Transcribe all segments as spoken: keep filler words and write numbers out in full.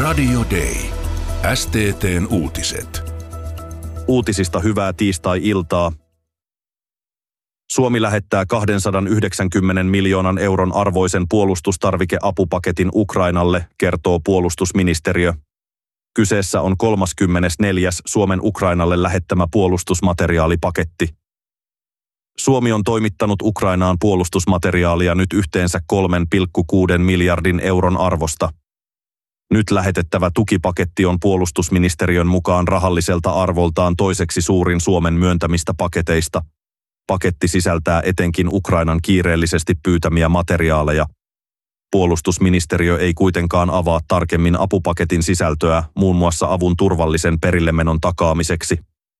Radio Day. S T T:n uutiset. Uutisista hyvää tiistai-iltaa. Suomi lähettää kaksisataayhdeksänkymmentä miljoonan euron arvoisen puolustustarvikeapupaketin Ukrainalle, kertoo puolustusministeriö. Kyseessä on kolmaskymmenesneljäs Suomen Ukrainalle lähettämä puolustusmateriaalipaketti. Suomi on toimittanut Ukrainaan puolustusmateriaalia nyt yhteensä kolme pilkku kuusi miljardin euron arvosta. Nyt lähetettävä tukipaketti on puolustusministeriön mukaan rahalliselta arvoltaan toiseksi suurin Suomen myöntämistä paketeista. Paketti sisältää etenkin Ukrainan kiireellisesti pyytämiä materiaaleja. Puolustusministeriö ei kuitenkaan avaa tarkemmin apupaketin sisältöä, muun muassa avun turvallisen perillemenon takaamiseksi.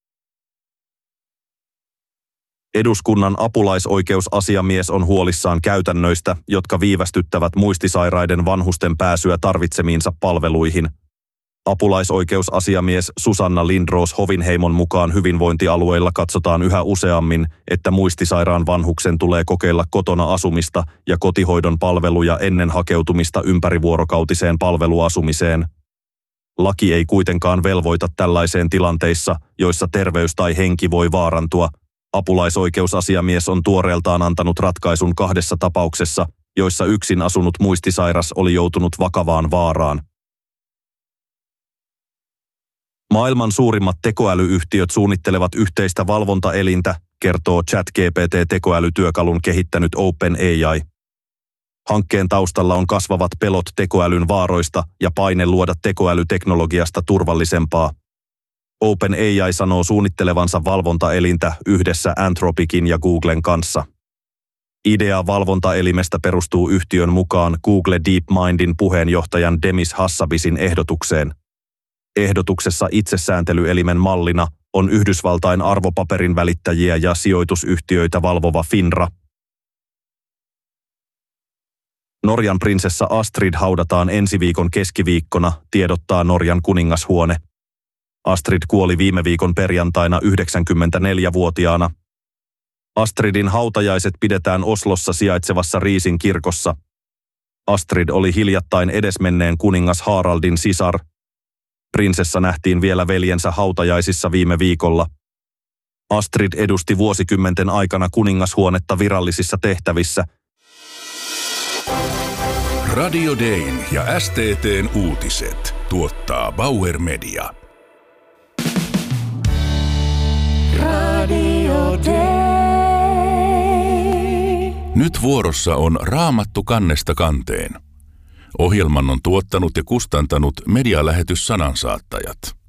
Eduskunnan apulaisoikeusasiamies on huolissaan käytännöistä, jotka viivästyttävät muistisairaiden vanhusten pääsyä tarvitsemiinsa palveluihin. Apulaisoikeusasiamies Susanna Lindroos Hovinheimon mukaan hyvinvointialueilla katsotaan yhä useammin, että muistisairaan vanhuksen tulee kokeilla kotona asumista ja kotihoidon palveluja ennen hakeutumista ympärivuorokautiseen palveluasumiseen. Laki ei kuitenkaan velvoita tällaiseen tilanteissa, joissa terveys tai henki voi vaarantua. Apulaisoikeusasiamies on tuoreeltaan antanut ratkaisun kahdessa tapauksessa, joissa yksin asunut muistisairas oli joutunut vakavaan vaaraan. Maailman suurimmat tekoälyyhtiöt suunnittelevat yhteistä valvontaelintä, kertoo ChatGPT-tekoälytyökalun kehittänyt OpenAI. Hankkeen taustalla on kasvavat pelot tekoälyn vaaroista ja paine luoda tekoälyteknologiasta turvallisempaa. OpenAI sanoo suunnittelevansa valvontaelintä yhdessä Anthropicin ja Googlen kanssa. Idea valvontaelimestä perustuu yhtiön mukaan Google DeepMindin puheenjohtajan Demis Hassabisin ehdotukseen. Ehdotuksessa itsesääntelyelimen mallina on Yhdysvaltain arvopaperin välittäjiä ja sijoitusyhtiöitä valvova FINRA. Norjan prinsessa Astrid haudataan ensi viikon keskiviikkona, tiedottaa Norjan kuningashuone. Astrid kuoli viime viikon perjantaina yhdeksänkymmentäneljävuotiaana. Astridin hautajaiset pidetään Oslossa sijaitsevassa Riisin kirkossa. Astrid oli hiljattain edesmenneen kuningas Haraldin sisar. Prinsessa nähtiin vielä veljensä hautajaisissa viime viikolla. Astrid edusti vuosikymmenten aikana kuningashuonetta virallisissa tehtävissä. Radio Dayn ja S T T:n uutiset tuottaa Bauer Media. Radio Day. Nyt vuorossa on Raamattu kannesta kanteen. Ohjelman on tuottanut ja kustantanut medialähetys Sanansaattajat.